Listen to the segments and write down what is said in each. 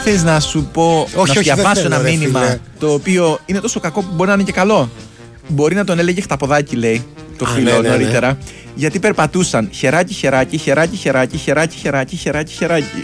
θες να σου πω, να σου διαβάσω ένα μήνυμα το οποίο είναι τόσο κακό που μπορεί να είναι και καλό. Μπορεί να τον έλεγε χταποδάκι, λέει το φίλο νωρίτερα. Γιατί περπατούσαν χεράκι, χεράκι, χεράκι, χεράκι, χεράκι, χεράκι, χεράκι, χεράκι.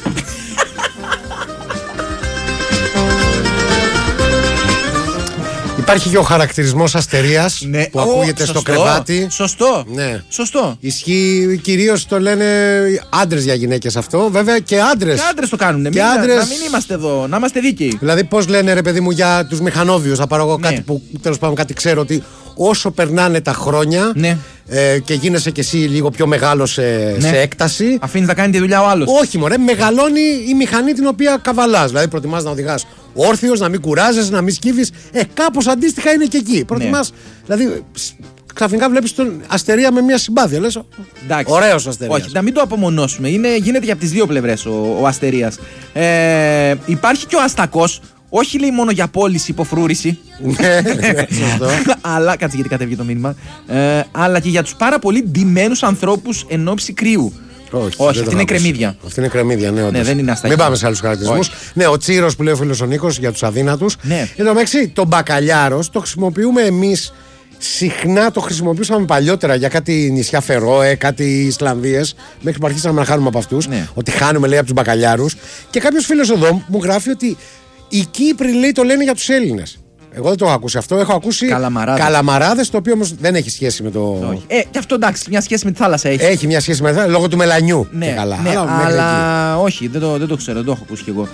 Υπάρχει και ο χαρακτηρισμός αστερίας που ακούγεται στο κρεβάτι. Σωστό. Ναι. Σωστό. Ισχύει, κυρίως το λένε άντρες για γυναίκες αυτό. Βέβαια και άντρες. Και άντρες το κάνουν. Να μην είμαστε εδώ, να είμαστε δίκαιοι. Δηλαδή, πώς λένε, ρε παιδί μου, για τους μηχανόβιους. Θα πάρω εγώ κάτι που τέλος πάντων κάτι ξέρω, ότι όσο περνάνε τα χρόνια και γίνεσαι κι εσύ λίγο πιο μεγάλο σε έκταση. Αφήνει να κάνει τη δουλειά ο άλλος. Όχι, μωρέ, μεγαλώνει η μηχανή την οποία καβαλάς. Δηλαδή, προτιμάς να οδηγάς όρθιος, να μην κουράζεσαι, να μην σκύβεις. Κάπως αντίστοιχα είναι και εκεί. Προτιμάς, δηλαδή, ξαφνικά βλέπεις τον Αστερία με μια συμπάθεια. Λες, ωραίος ο Αστερίας. Όχι, να μην το απομονώσουμε. Γίνεται και από τις δύο πλευρές ο Αστερίας. Υπάρχει και ο Αστακός. Όχι, λέει, μόνο για πώληση, υποφρούρηση. Αλλά, κάτσε γιατί κατέβηκε το μήνυμα. Αλλά και για τους πάρα πολύ ντυμένους ανθρώπους εν ώψη κρύου. Όχι, αυτή είναι κρεμμύδια. Αυτή είναι κρεμμύδια, ναι, όντως. Δεν είναι αστακή. Μην πάμε σε άλλους χαρακτηρισμούς. Ναι, ο Τσίρος που λέει ο φίλος ο Νίκος για τους αδύνατους. Εν τω μεταξύ, το μπακαλιάρος το χρησιμοποιούμε εμείς. Συχνά το χρησιμοποιούσαμε παλιότερα για κάτι νησιά Φερόε, κάτι Ισλανδίες. Μέχρι που αρχίσαμε να χάνουμε από αυτούς. Ότι χάνουμε, λέει, από τους μπακαλιάρους. Και κάποιος φίλος εδώ μου γράφει ότι οι Κύπροι, λέει, το λένε για τους Έλληνες. Εγώ δεν το έχω ακούσει αυτό. Έχω ακούσει καλαμαράδες, το οποίο όμως δεν έχει σχέση με το. Και αυτό εντάξει, μια σχέση με τη θάλασσα έχει. Έχει μια σχέση με τη θάλασσα λόγω του μελανιού. Ναι, και καλά. Ναι, αλλά όχι, δεν το ξέρω, δεν το έχω ακούσει κι εγώ.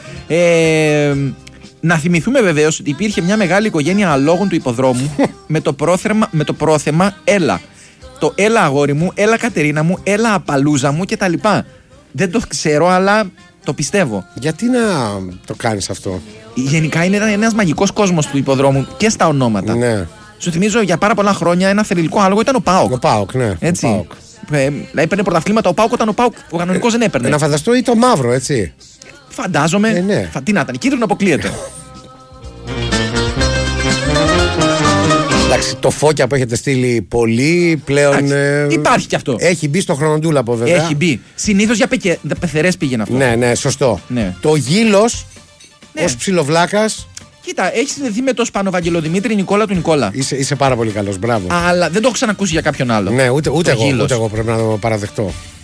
Να θυμηθούμε βεβαίως ότι υπήρχε μια μεγάλη οικογένεια αλόγων του υποδρόμου με το πρόθεμα έλα. Το έλα αγόρι μου, έλα Κατερίνα μου, έλα απαλούζα μου κτλ. Δεν το ξέρω, αλλά το πιστεύω. Γιατί να το κάνεις αυτό? Γενικά είναι ένας μαγικός κόσμος του υποδρόμου και στα ονόματα. Ναι. Σου θυμίζω για πάρα πολλά χρόνια ένα θρυλικό άλογο ήταν ο ΠΑΟΚ. Ο ΠΑΟΚ, ναι. Έτσι. Ο ΠΑΟΚ. Δηλαδή έπαιρνε πρωταθλήματα ο ΠΑΟΚ όταν ο κανονικός δεν έπαιρνε. Να φανταστώ ή το μαύρο, έτσι. Φαντάζομαι. Ναι. Τι να ήταν, κίτρινο αποκλείεται. Εντάξει, το φώκια που έχετε στείλει πολύ πλέον. Υπάρχει κι αυτό. Έχει μπει στο χρονοτούλαπο, βέβαια. Έχει μπει. Συνήθως για πεθερές πήγαινε αυτό. Ναι, σωστό. Ναι. Το γύλος ως ψιλοβλάκας. Κοίτα, έχει συνδεθεί με το Σπανοβαγγελοδημήτρη Νικόλα του Νικόλα. Είσαι πάρα πολύ καλός, μπράβο. Αλλά δεν το έχω ξανακούσει για κάποιον άλλο. Ναι, ούτε εγώ πρέπει να το παραδεχτώ.